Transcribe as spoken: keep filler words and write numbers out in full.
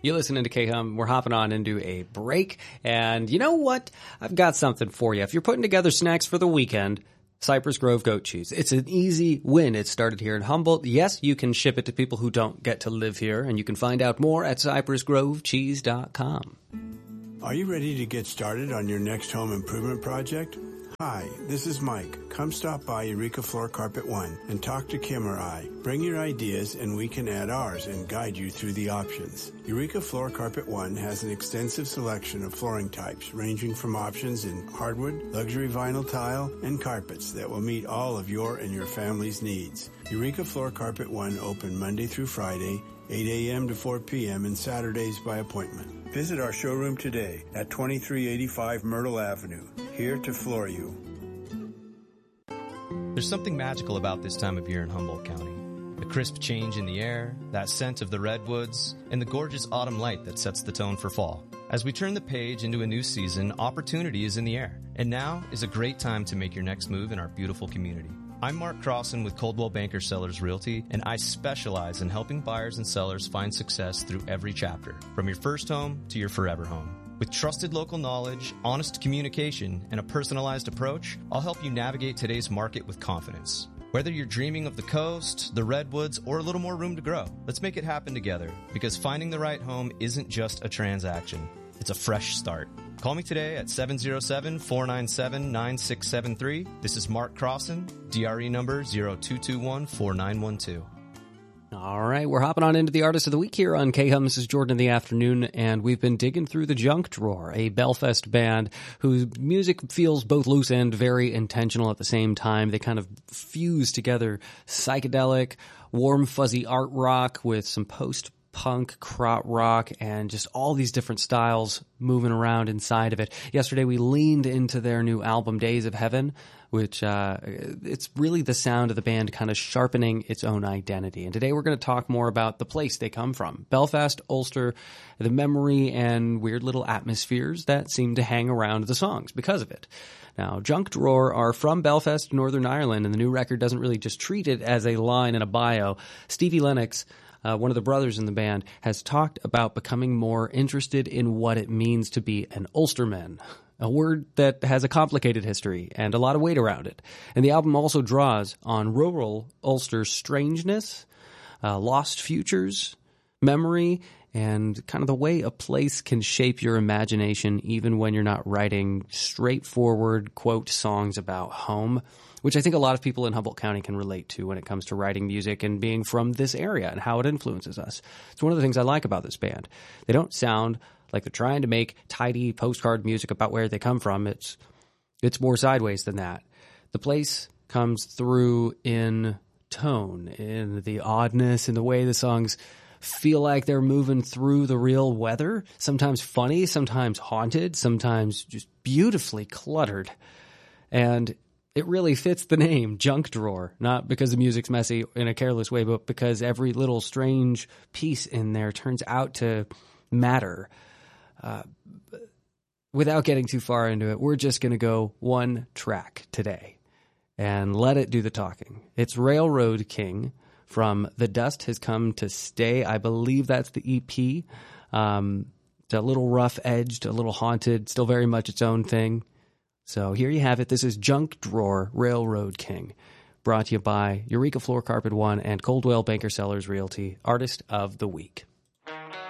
You listening to K-Hum. We're hopping on into a break. And you know what? I've got something for you. If you're putting together snacks for the weekend, Cypress Grove goat cheese. It's an easy win. It started here in Humboldt. Yes, you can ship it to people who don't get to live here, and you can find out more at cypress grove cheese dot com. Are you ready to get started on your next home improvement project? Hi, this is Mike. Come stop by Eureka Floor Carpet One and talk to Kim or I. Bring your ideas and we can add ours and guide you through the options. Eureka Floor Carpet One has an extensive selection of flooring types ranging from options in hardwood, luxury vinyl tile, and carpets that will meet all of your and your family's needs. Eureka Floor Carpet One open Monday through Friday, eight a.m. to four p.m. and Saturdays by appointment. Visit our showroom today at twenty-three eighty-five Myrtle Avenue, here to floor you. There's something magical about this time of year in Humboldt County. The crisp change in the air, that scent of the redwoods, and the gorgeous autumn light that sets the tone for fall. As we turn the page into a new season, opportunity is in the air. And now is a great time to make your next move in our beautiful community. I'm Mark Crossan with Coldwell Banker Sellers Realty, and I specialize in helping buyers and sellers find success through every chapter, from your first home to your forever home. With trusted local knowledge, honest communication, and a personalized approach, I'll help you navigate today's market with confidence. Whether you're dreaming of the coast, the redwoods, or a little more room to grow, let's make it happen together, because finding the right home isn't just a transaction. It's a fresh start. Call me today at seven oh seven, four nine seven, nine six seven three. This is Mark Crossan, D R E number zero two two one, four nine one two. All right, we're hopping on into the Artist of the Week here on K-Hum. This is Jordan in the afternoon, and we've been digging through the Junk Drawer, a Belfast band whose music feels both loose and very intentional at the same time. They kind of fuse together psychedelic, warm, fuzzy art rock with some post punk, krautrock rock, and just all these different styles moving around inside of it. Yesterday we leaned into their new album, Days of Heaven, which uh, it's really the sound of the band kind of sharpening its own identity. And today we're going to talk more about the place they come from, Belfast, Ulster, the memory and weird little atmospheres that seem to hang around the songs because of it. Now, Junk Drawer are from Belfast, Northern Ireland, and the new record doesn't really just treat it as a line in a bio. Stevie Lennox, Uh, one of the brothers in the band, has talked about becoming more interested in what it means to be an Ulsterman, a word that has a complicated history and a lot of weight around it. And the album also draws on rural Ulster's strangeness, uh, lost futures, memory, and kind of the way a place can shape your imagination even when you're not writing straightforward, quote, songs about home, which I think a lot of people in Humboldt County can relate to when it comes to writing music and being from this area and how it influences us. It's one of the things I like about this band. They don't sound like they're trying to make tidy postcard music about where they come from. It's it's more sideways than that. The place comes through in tone, in the oddness, in the way the songs feel like they're moving through the real weather, sometimes funny, sometimes haunted, sometimes just beautifully cluttered. And it really fits the name, Junk Drawer, not because the music's messy in a careless way, but because every little strange piece in there turns out to matter. Uh, without getting too far into it, we're just going to go one track today and let it do the talking. It's Railroad King from The Dust Has Come to Stay. I believe that's the E P. Um, it's a little rough-edged, a little haunted, still very much its own thing. So here you have it. This is Junk Drawer, Railroad King, brought to you by Eureka Floor Carpet One and Coldwell Banker Sellers Realty, Artist of the Week.